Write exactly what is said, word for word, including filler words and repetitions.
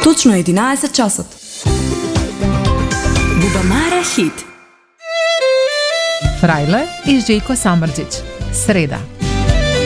Точно единаесет часот. Бубамара хит. Фрајле и Жејко Самрџиќ. Среда.